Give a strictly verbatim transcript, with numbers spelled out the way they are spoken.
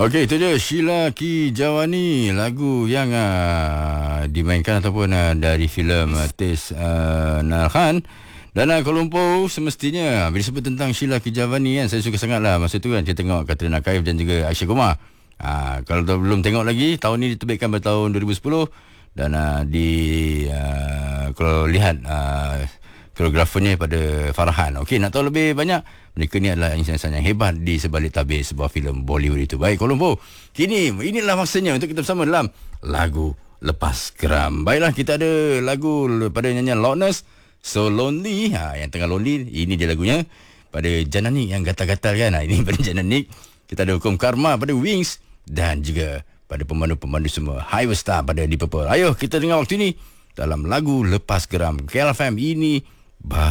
Okey, itu dia Sheila Kijawani, lagu yang uh, dimainkan ataupun uh, dari filem uh, Tes uh, Nalhan. Dan uh, Kuala Lumpur semestinya bila sebut tentang Sheila Kijawani kan, saya suka sangatlah masa tu kan, saya tengok Katrina Kaif dan juga Aisyah Kumar. Uh, kalau belum tengok lagi, tahun ni diterbitkan pada tahun dua ribu sepuluh dan uh, di uh, kalau lihat uh, koreografernya pada Farhan. Okey, nak tahu lebih banyak, mereka ni adalah insan-insan yang hebat di sebalik tabir sebuah filem Bollywood itu. Baik, Kuala Lumpur, kini inilah masanya untuk kita bersama dalam lagu Lepas Geram. Baiklah, kita ada lagu pada nyanyian Loudness, So Lonely. Ha, yang tengah lonely, ini dia lagunya. Pada Jananik yang gatal-gatal kan. Ha, ini pada Jananik. Kita ada Hukum Karma pada Wings. Dan juga pada pemandu-pemandu semua Highway Star pada Deep Purple. Ayo kita dengar waktu ini dalam lagu Lepas Geram. K L F M, ini bah